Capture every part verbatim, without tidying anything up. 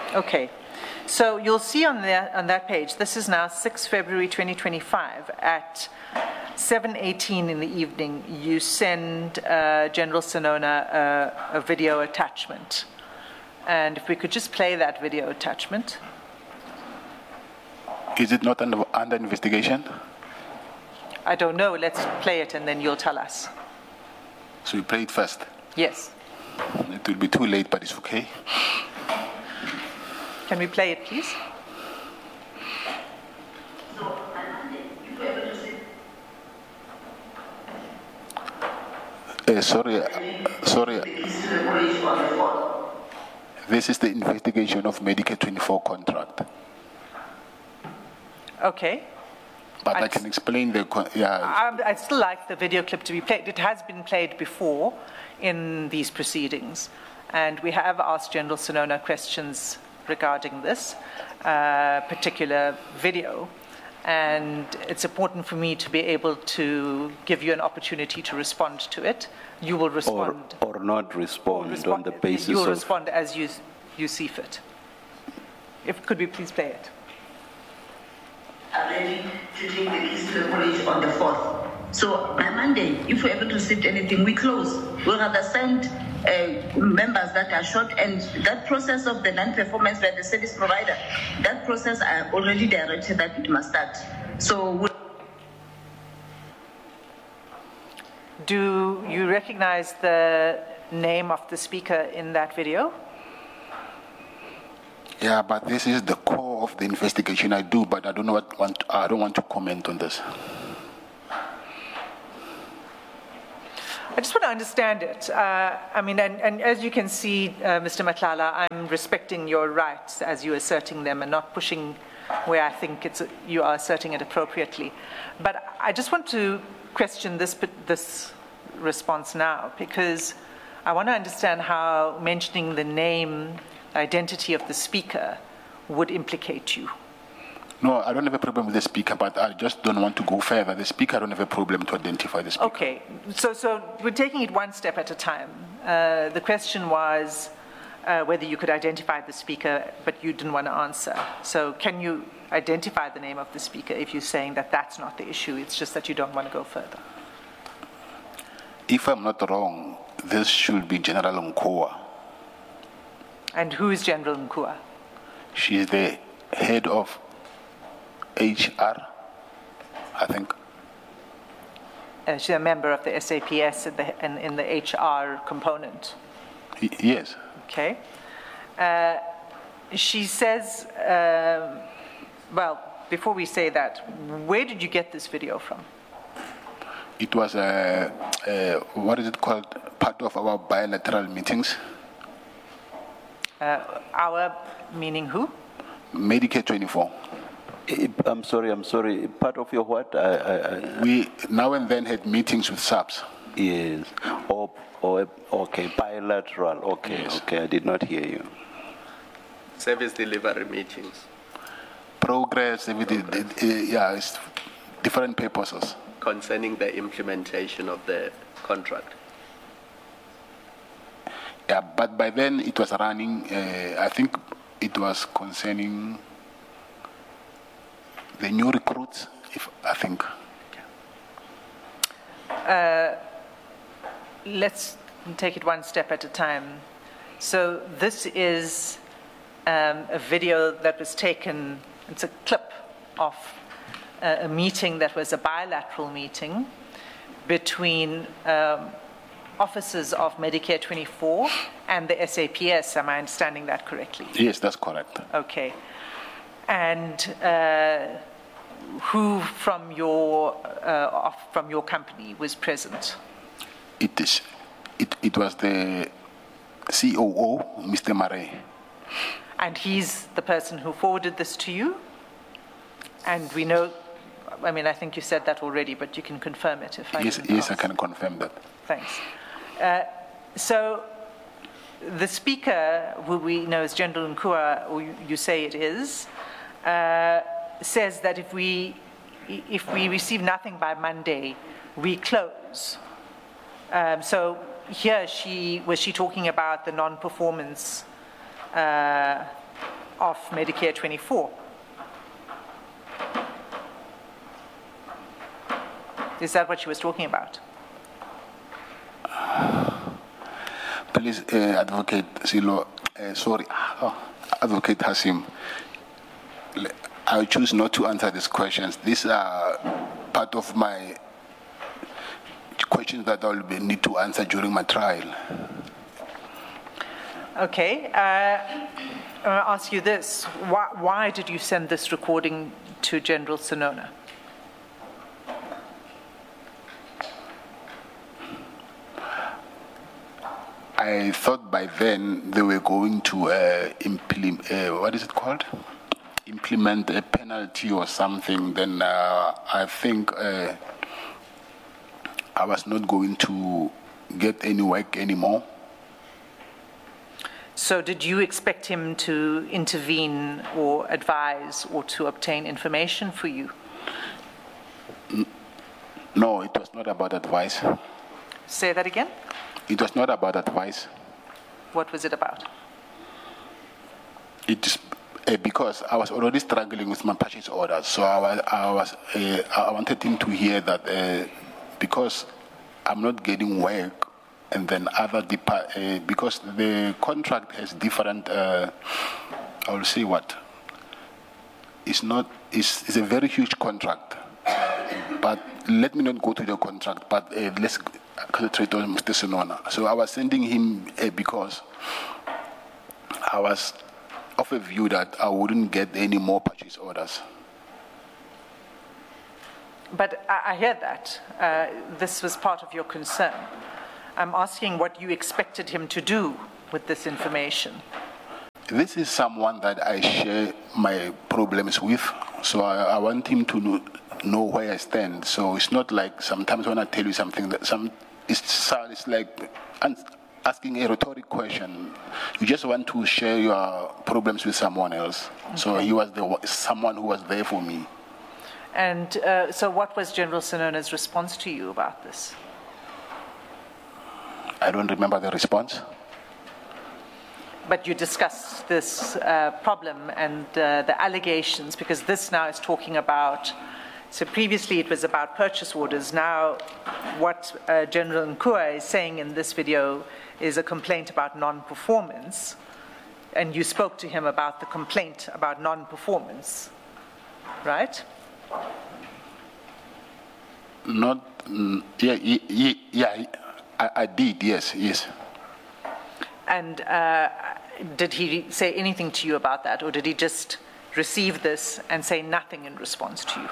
Okay. So you'll see on, the, on that page, this is now sixth February twenty twenty-five at seven eighteen in the evening, you send uh, General Sonona a, a video attachment. And if we could just play that video attachment. Is it not under, under investigation? I don't know. Let's play it and then you'll tell us. So you play it first? Yes. It will be too late, but it's okay. Can we play it, please? Uh, sorry, uh, sorry. This is the investigation of Medicare twenty-four contract. Okay. But I'd I can explain the, con yeah. Um, I'd still like the video clip to be played. It has been played before in these proceedings. And we have asked General Sonona questions regarding this uh, particular video. And it's important for me to be able to give you an opportunity to respond to it. You will respond. Or, or not respond, or respond on the basis You will of... respond as you, you see fit. If could we please play it? Are ready to take the keys to the college on the fourth. So by Monday, if we're able to receive anything, we close. We'll rather send uh, members that are short, and that process of the non-performance by the service provider, that process I already directed that it must start. So we'll do you recognize the name of the speaker in that video? Yeah, but this is the core of the investigation. I do, but I don't know what want. I don't want to comment on this. I just want to understand it. Uh, I mean, and, and as you can see, uh, Mister Matlala, I'm respecting your rights as you're asserting them and not pushing where I think it's, you are asserting it appropriately. But I just want to question this, this response now, because I want to understand how mentioning the name, identity of the speaker would implicate you. No, I don't have a problem with the speaker, but I just don't want to go further. The speaker, I don't have a problem to identify the speaker. Okay, so, so we're taking it one step at a time. Uh, the question was uh, whether you could identify the speaker, but you didn't want to answer. So can you identify the name of the speaker if you're saying that that's not the issue, it's just that you don't want to go further? If I'm not wrong, this should be General Nkoa. And who is General Nkoa? She is the head of H R, I think. Uh, she's a member of the S A P S in the, in, in the H R component. Y yes. Okay. Uh, she says, uh, well, before we say that, where did you get this video from? It was, uh, uh, what is it called, part of our bilateral meetings. Uh, our, meaning who? Medicare twenty-four. I'm sorry, I'm sorry. Part of your what? I, I, I, we now and then had meetings with S A P S. Yes. Or, or, okay, bilateral. Okay, yes. Okay, I did not hear you. Service delivery meetings. Progress, everything, Progress. Uh, yeah, it's different purposes. Concerning the implementation of the contract. Yeah, but by then it was running, uh, I think it was concerning the new recruits, if I think. Uh, let's take it one step at a time. So this is um, a video that was taken, it's a clip of uh, a meeting that was a bilateral meeting between um, officers of Medicare twenty-four and the S A P S. Am I understanding that correctly? Yes, that's correct. Okay. And uh, who from your uh, off, from your company was present? It is. It it was the C O O, Mister Murray. And he's the person who forwarded this to you. And we know. I mean, I think you said that already, but you can confirm it if I. Yes, can yes, ask. I can confirm that. Thanks. Uh, so. The speaker, who we know as General Nkoa, or you, you say it is, uh, says that if we, if we receive nothing by Monday, we close. Um, so here, she was she talking about the non-performance uh, of Medicare twenty-four. Is that what she was talking about? Please, uh, Advocate Silo, uh, sorry, oh, Advocate Hasim, I choose not to answer these questions. These are part of my questions that I will be, need to answer during my trial. Okay. Uh, I'll ask you this. Why, why did you send this recording to General Sonona? I thought by then they were going to uh, implement, uh, what is it called? Implement a penalty or something. Then uh, I think uh, I was not going to get any work anymore. So did you expect him to intervene or advise or to obtain information for you? No, it was not about advice. Say that again? It was not about advice. What was it about? It is uh, because I was already struggling with my purchase orders, so I was, I, was, uh, I wanted him to hear that uh, because I'm not getting work, and then other depart uh, because the contract has different. Uh, I will say what. It's not. It's, it's a very huge contract, but let me not go to the contract. But uh, let's concentrate on Mister Sonona. So I was sending him uh, because I was of a view that I wouldn't get any more purchase orders. But I, I hear that. Uh, this was part of your concern. I'm asking what you expected him to do with this information. This is someone that I share my problems with, so I, I want him to know, know where I stand. So it's not like sometimes when I tell you something that some it's, it's like asking a rhetoric question. You just want to share your problems with someone else. Okay. So he was the someone who was there for me. And uh, so what was General Sonona's response to you about this? I don't remember the response. But you discussed this uh, problem and uh, the allegations, because this now is talking about, so previously it was about purchase orders. Now what uh, General Nkua is saying in this video is a complaint about non-performance. And you spoke to him about the complaint about non-performance, right? Not, mm, yeah, yeah, yeah I, I did, yes, yes. And uh, did he say anything to you about that, or did he just receive this and say nothing in response to you?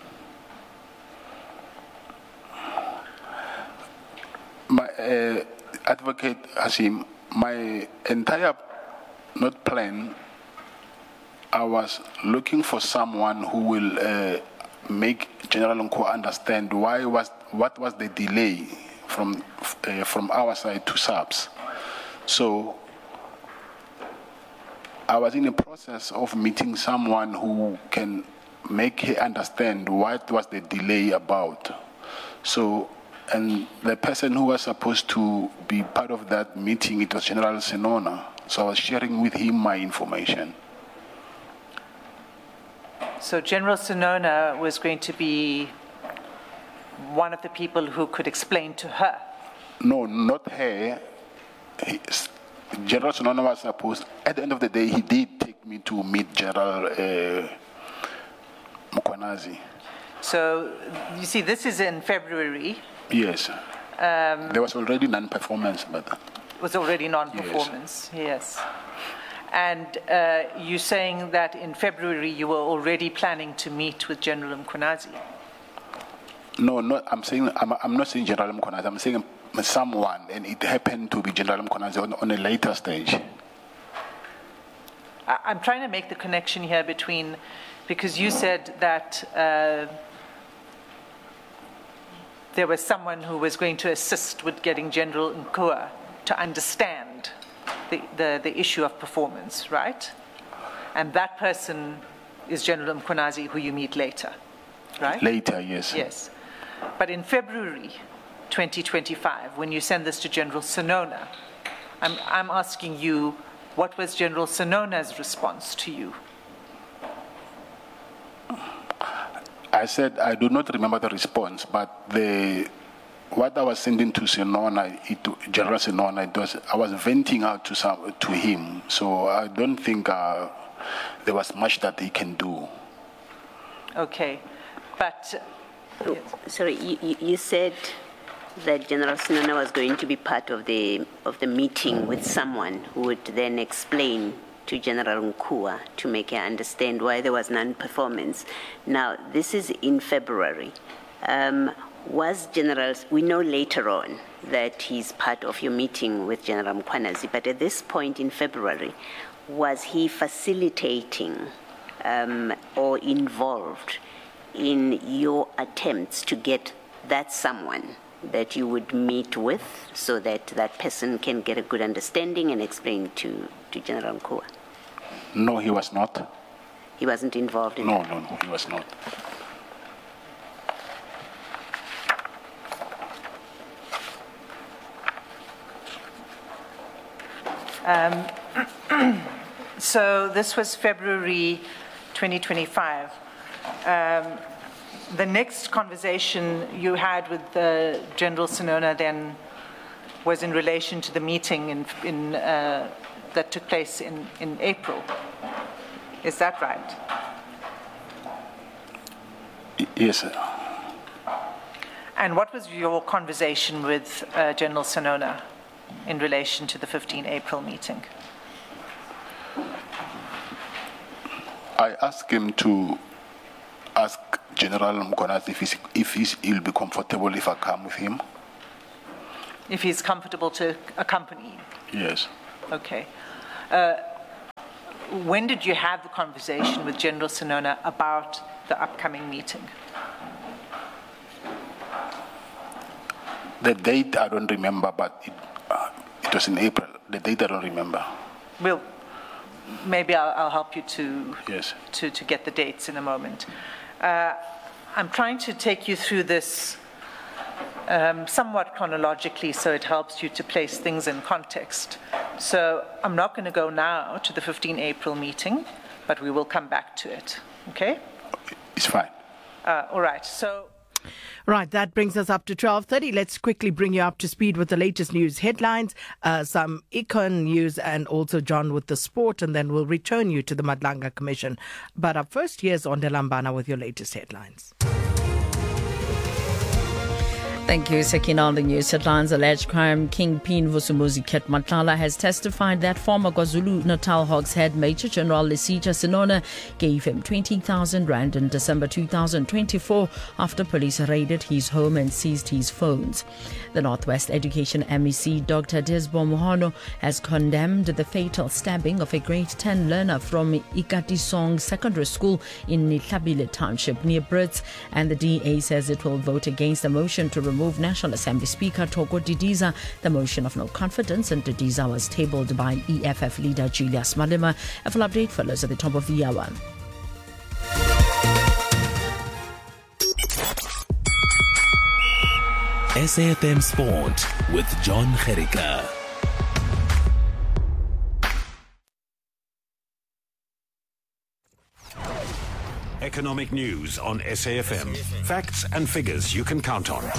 My uh, Advocate Hasim, my entire not plan, I was looking for someone who will uh, make General Nkua understand why was what was the delay from uh, from our side to S A P S. So I was in the process of meeting someone who can make her understand what was the delay about. So, and the person who was supposed to be part of that meeting, it was General Sonona. So I was sharing with him my information. So General Sonona was going to be one of the people who could explain to her? No, not her. He, General Sonona was supposed, at the end of the day, he did take me to meet General uh, Mkhwanazi. So, you see, this is in February. Yes. Um, there was already non-performance, but... It was already non-performance, yes. yes. And uh, you're saying that in February you were already planning to meet with General Mkhwanazi? No, no, I'm saying, I'm, I'm not saying General Mkhwanazi, I'm saying someone, and it happened to be General Mkhwanazi on, on a later stage. I, I'm trying to make the connection here between, because you said that uh, there was someone who was going to assist with getting General Nkua to understand the, the, the issue of performance, right? And that person is General Mkhwanazi, who you meet later, right? Later, yes. Yes. But in February twenty twenty-five, when you send this to General Sonona, I'm, I'm asking you, what was General Senona's response to you? I said I do not remember the response, but the what I was sending to Senona, it, General Senona, it was, I was venting out to some to him. So I don't think uh, there was much that he can do. Okay, but oh, yes. Sorry, you, you, you said that General Senona was going to be part of the of the meeting with someone who would then explain to General Nkua to make her understand why there was non-performance. Now, this is in February. Um, was General, we know later on that he's part of your meeting with General Mkhwanazi, but at this point in February, was he facilitating um, or involved in your attempts to get that someone that you would meet with so that that person can get a good understanding and explain to, to General Nkua? No, he was not. He wasn't involved in No, that? no, no, he was not. Um, so this was February twenty twenty-five. Um, the next conversation you had with uh, General Senona then was in relation to the meeting in, in, uh, that took place in, in April. Is that right? Yes, sir. And what was your conversation with uh, General Senona in relation to the fifteenth April meeting? I asked him to ask General Mkhwanazi if, he's, if he's, he'll be comfortable if I come with him. If he's comfortable to accompany you? Yes. Okay. Uh, when did you have the conversation with General Senona about the upcoming meeting? The date I don't remember, but it, uh, it was in April. The date I don't remember. Well, maybe I'll, I'll help you to, Yes. to, to get the dates in a moment. Uh, I'm trying to take you through this um, somewhat chronologically so it helps you to place things in context. So I'm not going to go now to the fifteenth April meeting, but we will come back to it. Okay? It's fine. Uh, all right. So. Right, that brings us up to twelve thirty. Let's quickly bring you up to speed with the latest news headlines, uh, some econ news, and also John with the sport, and then we'll return you to the Madlanga Commission. But up first, here's Ondelambana with your latest headlines. Thank you, Sakina. On the news headlines, alleged crime kingpin Vusumuzi Ket Matlala has testified that former KwaZulu-Natal Hawks head Major General Lesija Senona gave him twenty thousand rand in December two thousand twenty-four after police raided his home and seized his phones. The Northwest Education M E C, Doctor Desbo Mohano, has condemned the fatal stabbing of a grade ten learner from Ikatisong Secondary School in Nitlabile Township near Brits, and the D A says it will vote against the motion to remove Move National Assembly Speaker Thoko Didiza. The motion of no confidence in Didiza was tabled by E F F leader Julius Malema. A full update follows at the top of the hour. S A F M Sport with John Gericka. Economic news on S A F M. Facts and figures you can count on.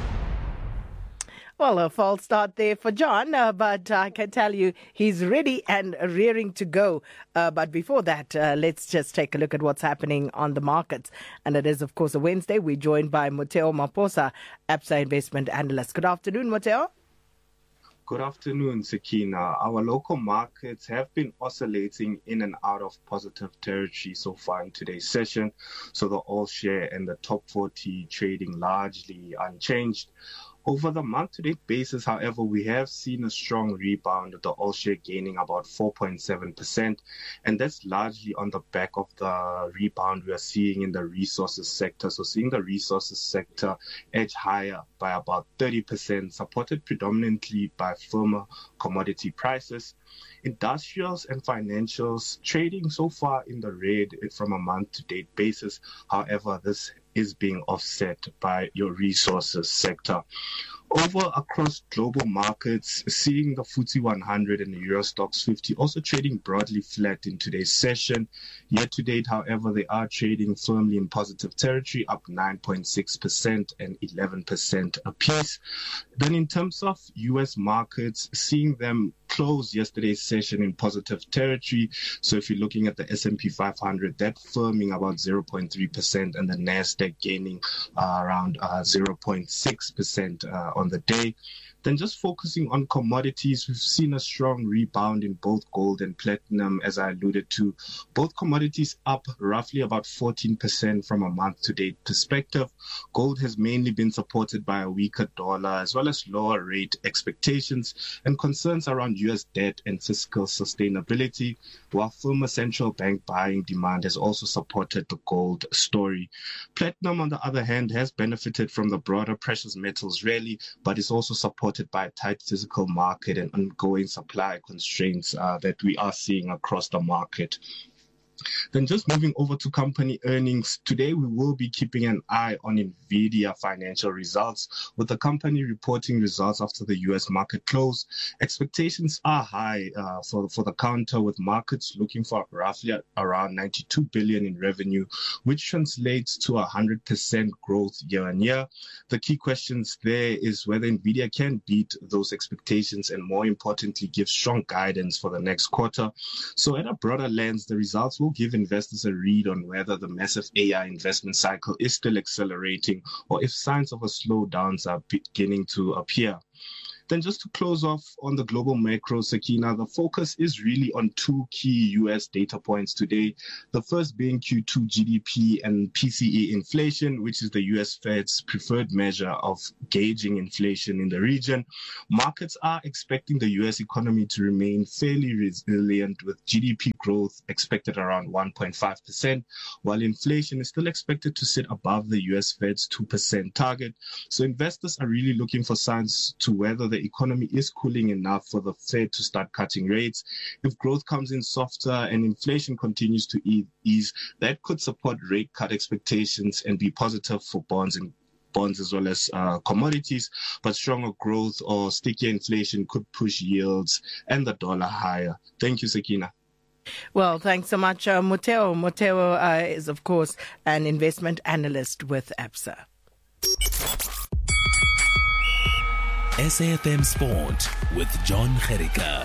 Well, a false start there for John, uh, but I can tell you he's ready and rearing to go. Uh, but before that, uh, let's just take a look at what's happening on the markets. And it is, of course, a Wednesday. We're joined by Moteo Maposa, Absa Investment Analyst. Good afternoon, Moteo. Good afternoon, Sakina. Our local markets have been oscillating in and out of positive territory so far in today's session. So the all share and the top forty trading largely unchanged. Over the month-to-date basis, however, we have seen a strong rebound, with the all-share gaining about four point seven percent, and that's largely on the back of the rebound we are seeing in the resources sector. So seeing the resources sector edge higher by about thirty percent, supported predominantly by firmer commodity prices. Industrials and financials trading so far in the red from a month-to-date basis. However, this is being offset by your resources sector. Over across global markets, seeing the F T S E one hundred and the Euro Stoxx fifty also trading broadly flat in today's session. Year to date, however, they are trading firmly in positive territory, up nine point six percent and eleven percent apiece. Then in terms of U S markets, seeing them close yesterday's session in positive territory. So if you're looking at the S and P five hundred, that firming about zero point three percent and the NASDAQ gaining uh, around uh, zero point six percent uh, on the day. Then just focusing on commodities, we've seen a strong rebound in both gold and platinum, as I alluded to. Both commodities up roughly about fourteen percent from a month-to-date perspective. Gold has mainly been supported by a weaker dollar, as well as lower rate expectations and concerns around U S debt and fiscal sustainability, while firmer central bank buying demand has also supported the gold story. Platinum, on the other hand, has benefited from the broader precious metals rally, but is also supported by a tight physical market and ongoing supply constraints uh, that we are seeing across the market. Then just moving over to company earnings, today we will be keeping an eye on NVIDIA financial results, with the company reporting results after the U S market close. Expectations are high uh, for, for the counter, with markets looking for roughly around ninety-two billion dollars in revenue, which translates to one hundred percent growth year on year. The key questions there is whether NVIDIA can beat those expectations and, more importantly, give strong guidance for the next quarter. So at a broader lens, the results will give investors a read on whether the massive A I investment cycle is still accelerating or if signs of a slowdown are beginning to appear. Then just to close off on the global macro, Sakina, the focus is really on two key U S data points today. The first being Q two G D P and P C E inflation, which is the U S Fed's preferred measure of gauging inflation in the region. Markets are expecting the U S economy to remain fairly resilient, with G D P growth expected around one point five percent, while inflation is still expected to sit above the U S Fed's two percent target. So investors are really looking for signs to whether the The economy is cooling enough for the Fed to start cutting rates. If growth comes in softer and inflation continues to ease, that could support rate cut expectations and be positive for bonds and bonds as well as uh, commodities. But stronger growth or stickier inflation could push yields and the dollar higher. Thank you, Sakina. Well, thanks so much, uh, Moteo. Moteo uh, is, of course, an investment analyst with Absa. S A F M Sport with John Gericka.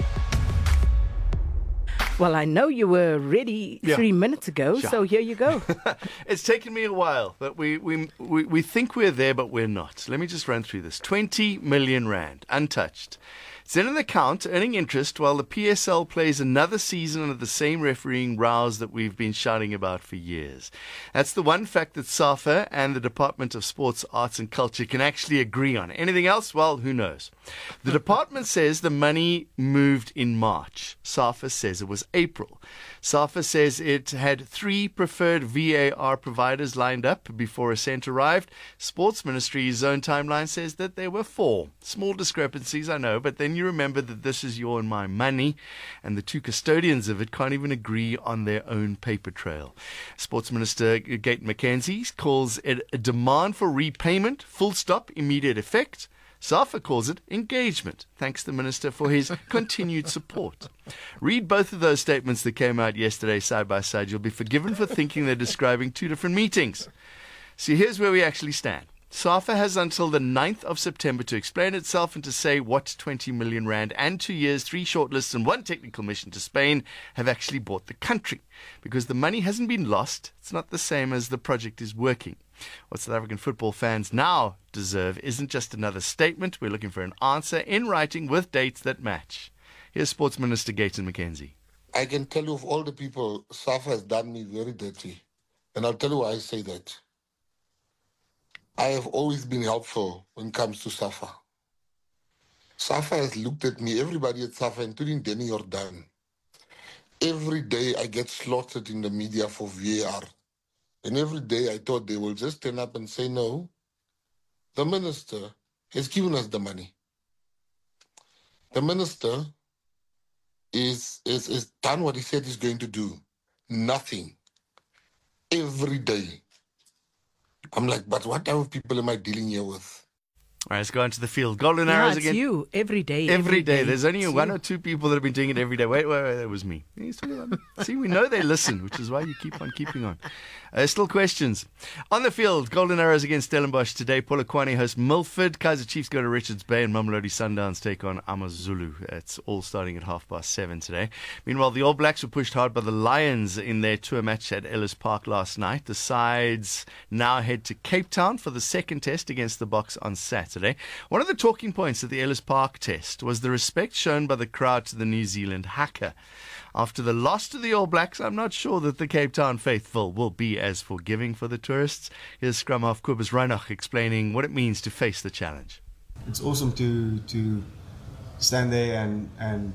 Well, I know you were ready yeah. three minutes ago, sure. so here you go. It's taken me a while, but we, we, we, we think we're there, but we're not. Let me just run through this. twenty million rand, untouched. It's in an account, earning interest, while the P S L plays another season under the same refereeing rows that we've been shouting about for years. That's the one fact that SAFA and the Department of Sports, Arts and Culture can actually agree on. Anything else? Well, who knows? The department says the money moved in March. SAFA says it was April. SAFA says it had three preferred V A R providers lined up before Ascent arrived. Sports Ministry's own timeline says that there were four. Small discrepancies, I know, but then you remember that this is your and my money, and the two custodians of it can't even agree on their own paper trail. Sports Minister Gate McKenzie calls it a demand for repayment, full stop, immediate effect. SAFA calls it engagement. Thanks the Minister for his continued support. Read both of those statements that came out yesterday side by side. You'll be forgiven for thinking they're describing two different meetings. See, here's where we actually stand. SAFA has until the ninth of September to explain itself and to say what twenty million rand and two years, three shortlists and one technical mission to Spain have actually bought the country. Because the money hasn't been lost, it's not the same as the project is working. What South African football fans now deserve isn't just another statement. We're looking for an answer in writing with dates that match. Here's Sports Minister Gayton McKenzie. I can tell you of all the people, SAFA has done me very dirty. And I'll tell you why I say that. I have always been helpful when it comes to SAFA. SAFA has looked at me, everybody at SAFA, including Danny Jordan. Every day I get slaughtered in the media for V A R. And every day I thought they will just stand up and say, no, the minister has given us the money. The minister is, is, is done what he said he's going to do. Nothing. Every day. I'm like, but what type of people am I dealing here with? All right, let's go on to the field. Golden Yeah, Arrows it's again. you every day. Every day. There's only It's one you. or two people that have been doing it every day. Wait, wait, wait. That was me. See, we know they listen, which is why you keep on keeping on. Uh, still questions. On the field, Golden Arrows against Stellenbosch today. Polokwane host Milford. Kaizer Chiefs go to Richards Bay, and Mamelodi Sundowns take on AmaZulu. It's all starting at half past seven today. Meanwhile, the All Blacks were pushed hard by the Lions in their tour match at Ellis Park last night. The sides now head to Cape Town for the second test against the Boks on Saturday. One of the talking points at the Ellis Park test was the respect shown by the crowd to the New Zealand haka. After the loss to the All Blacks, I'm not sure that the Cape Town faithful will be as forgiving for the tourists. Here's Scrum half Kobus Reinach explaining what it means to face the challenge. It's awesome to to stand there and, and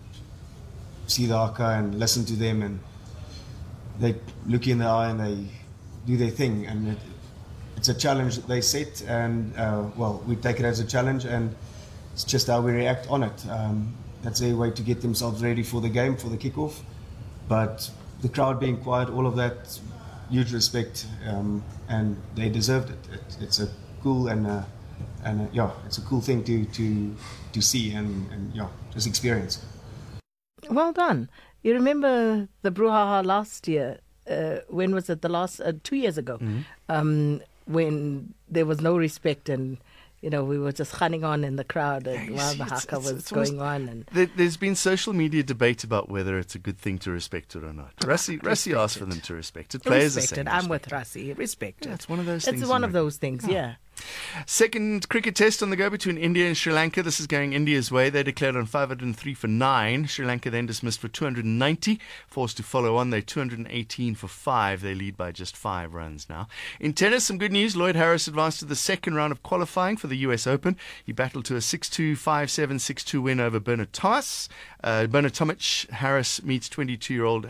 see the haka and listen to them, and they look you in the eye and they do their thing, and it, it's a challenge that they set, and uh, well, we take it as a challenge, and it's just how we react on it. Um, that's a way to get themselves ready for the game, for the kickoff. But the crowd being quiet, all of that, huge respect, um, and they deserved it. it it's a cool and uh, and uh, yeah, it's a cool thing to to to see and, and yeah, just experience. Well done. You remember the brouhaha last year? Uh, when was it? The last uh, two years ago, Mm-hmm. um, when there was no respect, and you know we were just running on in the crowd and you while see, the it's- haka it's- was it's almost- going on. And There, there's been social media debate about whether it's a good thing to respect it or not. Rassi, Rassi Respect asked it. for them to respect it. Players are respect saying it. I'm respect with Rassi. Respect Yeah, it. it's one of those It's things one in of the- those things. Oh. Yeah. Second cricket test on the go between India and Sri Lanka. This is going India's way. They declared on five hundred three for nine. Sri Lanka then dismissed for two hundred ninety. Forced to follow on. They're two hundred eighteen for five. They lead by just five runs now. In tennis, some good news. Lloyd Harris advanced to the second round of qualifying for the U S Open. He battled to a six two, five seven, six two win over Bernard Thomas. Uh, Bernard Tomic. Harris meets twenty-two-year-old